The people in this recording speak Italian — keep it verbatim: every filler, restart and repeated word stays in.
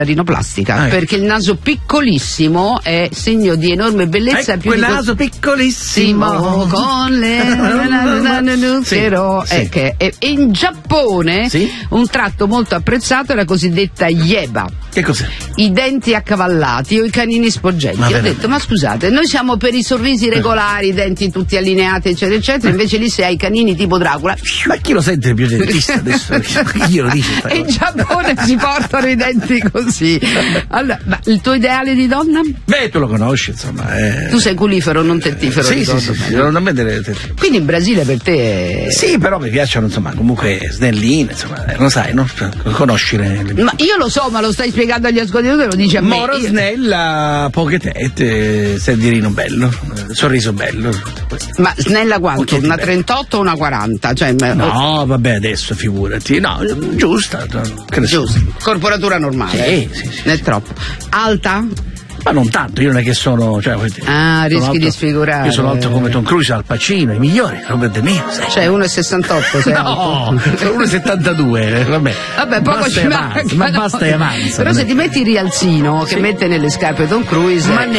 rinoplastica, ah, perché il naso piccolissimo è segno di enorme bellezza. Ecco più il di naso piccolissimo con le sì, però sì. è che e in Giappone sì? un tratto molto apprezzato è la cosiddetta yeba. Che cos'è? I denti accavallati o i canini sporgenti. Ma Ho veramente? detto, ma scusate, noi siamo per i sorrisi regolari, i denti tutti allineati, eccetera, eccetera, invece lì se hai i canini tipo Dracula. Ma chi lo sente più dentista adesso? Chi glielo dice sta E in cosa? Giappone si portano i denti così. Allora, ma il tuo ideale di donna? Beh, tu lo conosci, insomma. Eh... Tu sei culifero, non tettifero. Sì, sì, ricordo sì, sì, bene. non mettere... Quindi in Brasile per te è... Sì, però mi piacciono, insomma, comunque snelline, insomma, eh, lo sai, no? Conosci le... le... Ma io lo so, ma lo stai spiegando agli ascoltatori, lo dici a me. Moro Io- snella, poche tette, sendirino bello, eh, sorriso bello. Ma snella quanto? Occhietti Una belli. trentotto o una quaranta? Cioè, ma- No, vabbè, adesso figurati. No, giusta. Che ne so. giusto. Corporatura normale. Sì, eh? sì, sì, Non è sì. troppo. Alta? Ma non tanto, io non è che sono. Cioè, Ah, sono rischi alto- di sfigurare. Io sono alto come Tom Cruise, Al Pacino, i migliori, Robert De Niro. sai. Cioè uno e sessantotto sei alto. No, sono uno e settantadue, vabbè. Vabbè, poco basta ci e manca. avanza, ma no? basta e avanza. Però non se è ti che- metti il rialzino che Sì. mette nelle scarpe Tom Cruise. Ma ne